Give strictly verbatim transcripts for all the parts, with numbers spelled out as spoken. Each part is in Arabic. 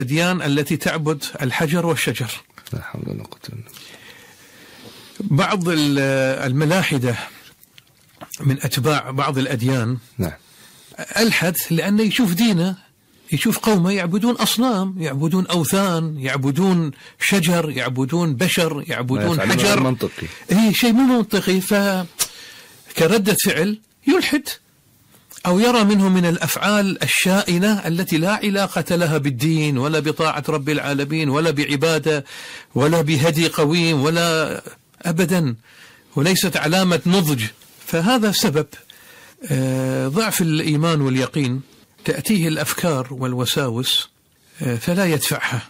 الأديان التي تعبد الحجر والشجر. لا حول ولا قوة إلا بالله. بعض الملاحدة من أتباع بعض الأديان نعم ألحد لأنه يشوف دينه، يشوف قومه يعبدون أصنام، يعبدون أوثان، يعبدون شجر، يعبدون بشر، يعبدون حجر. منطقي. إيه شيء مو منطقي، فكردة فعل يلحد أو يرى منه من الأفعال الشائنة التي لا علاقة لها بالدين ولا بطاعة رب العالمين ولا بعبادة ولا بهدي قويم ولا أبدا، وليست علامة نضج. فهذا سبب ضعف الإيمان واليقين، تأتيه الأفكار والوساوس فلا يدفعها،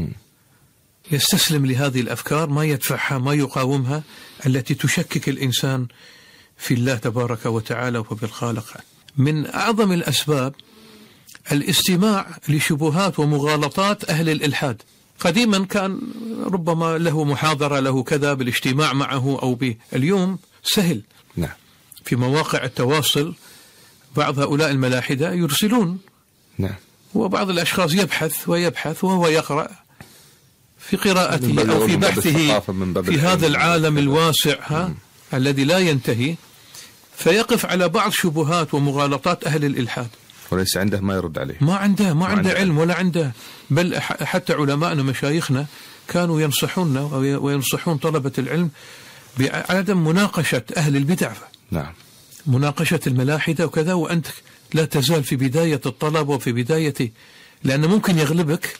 يستسلم لهذه الأفكار، ما يدفعها ما يقاومها، التي تشكك الإنسان في الله تبارك وتعالى وبالخالق. من أعظم الأسباب الاستماع لشبهات ومغالطات أهل الإلحاد. قديما كان ربما له محاضرة له كذا بالاجتماع معه أو به، اليوم سهل. نعم. في مواقع التواصل بعض هؤلاء الملاحدة يرسلون. نعم. وبعض الأشخاص يبحث ويبحث وهو يقرأ في قراءته أو في بحثه في هذا العالم الواسع ها الذي لا ينتهي، فيقف على بعض شبهات ومغالطات أهل الإلحاد، وليس عنده ما يرد عليه، ما عنده ما عنده علم ولا عنده. بل حتى علماءنا مشايخنا كانوا ينصحوننا وينصحون طلبة العلم بعدم مناقشة أهل البدع. نعم. مناقشة الملاحدة وكذا وأنت لا تزال في بداية الطلب وفي بداية، لأنه ممكن يغلبك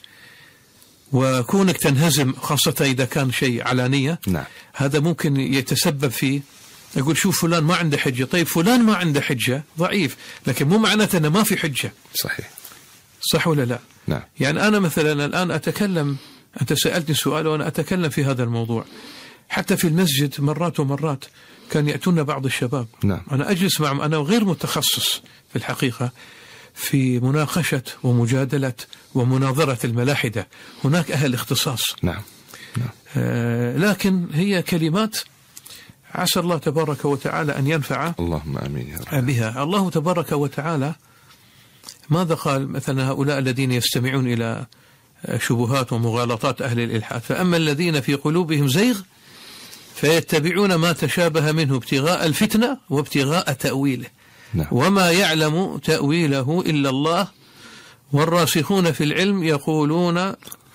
وكونك تنهزم، خاصة إذا كان شيء علانية. نعم. هذا ممكن يتسبب في أقول شوف فلان ما عنده حجة. طيب فلان ما عنده حجة ضعيف، لكن مو معناته أنه ما في حجة. صحيح. صح ولا لا؟ نعم. يعني أنا مثلا الآن أتكلم، أنت سألتني سؤال وأنا أتكلم في هذا الموضوع، حتى في المسجد مرات ومرات كان يأتون بعض الشباب. نعم. أنا أجلس معهم، أنا غير متخصص في الحقيقة في مناقشة ومجادلة ومناظرة الملاحدة، هناك أهل اختصاص. نعم. نعم. آه لكن هي كلمات عسى الله تبارك وتعالى أن ينفع اللهم آمين يا رب بها. الله تبارك وتعالى ماذا قال مثلا هؤلاء الذين يستمعون إلى شبهات ومغالطات أهل الإلحاد؟ فأما الذين في قلوبهم زيغ فيتبعون ما تشابه منه ابتغاء الفتنة وابتغاء تأويله. نعم. وما يعلم تأويله إلا الله والراسخون في العلم يقولون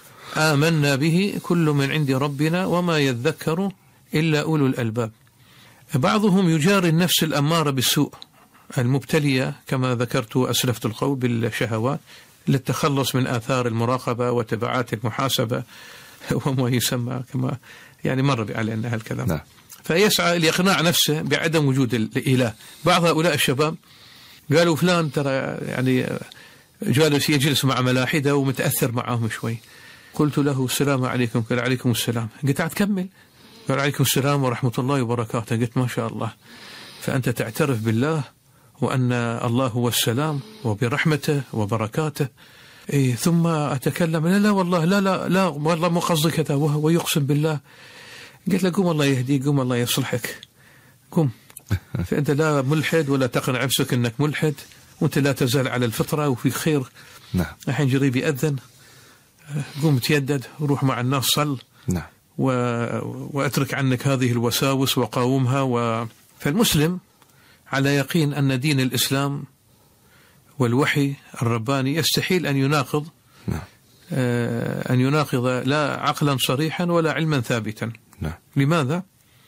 آمنا به كل من عند ربنا وما يذكر إلا أولو الألباب. بعضهم يجاري النفس الأمارة بالسوء المبتلية كما ذكرت أسلفت القول بالشهوات للتخلص من آثار المراقبة وتبعات المحاسبة وما يسمى كما يعني مر علينا هالكلام. نعم. فيسعى لإقناع نفسه بعدم وجود الإله. بعض هؤلاء الشباب قالوا فلان ترى يعني جالس يجلس مع ملاحدة ومتأثر معهم شوي. قلت له السلام عليكم. قال عليكم السلام. قلت تكمل؟ قال عليكم السلام ورحمة الله وبركاته. قلت ما شاء الله، فأنت تعترف بالله وأن الله هو السلام وبرحمته وبركاته. إيه ثم أتكلم لا لا والله لا لا لا والله مو قصدي كذا وهو يقسم بالله. قلت له قم الله يهديك، قم الله يصلحك، قم. فأنت لا ملحد ولا تقنع نفسك أنك ملحد، وأنت لا تزال على الفطرة وفي خير. نعم. الحين جريب يأذن، قم تيدد وروح مع الناس صل. نعم. و... وأترك عنك هذه الوساوس وقاومها. و... فالمسلم على يقين أن دين الإسلام والوحي الرباني يستحيل أن يناقض. نعم. آه أن يناقض لا عقلا صريحا ولا علما ثابتا. نعم. لماذا؟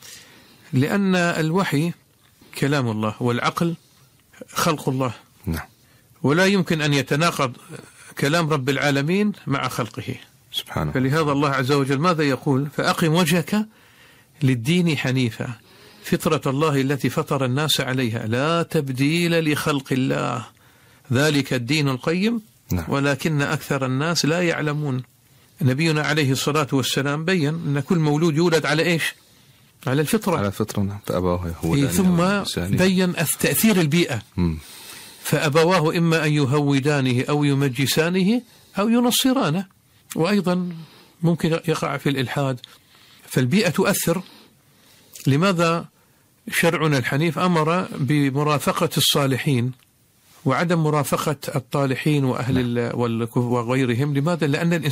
لأن الوحي كلام الله والعقل خلق الله. نعم. ولا يمكن أن يتناقض كلام رب العالمين مع خلقه سبحانه. فلهذا الله عز وجل ماذا يقول؟ فأقم وجهك للدين حنيفا فطرة الله التي فطر الناس عليها لا تبديل لخلق الله ذلك الدين القيم. نعم. ولكن أكثر الناس لا يعلمون. نبينا عليه الصلاة والسلام بيّن أن كل مولود يولد على إيش؟ على الفطرة. على الفطرة. فأبواه يهودانه ثم بيّن تأثير البيئة. مم. فأبواه إما أن يهودانه أو يمجسانه أو ينصرانه. وأيضا ممكن يقع في الإلحاد. فالبيئة تؤثر. لماذا شرعنا الحنيف أمر بمرافقة الصالحين وعدم مرافقة الطالحين وأهل وغيرهم. لماذا؟ لأن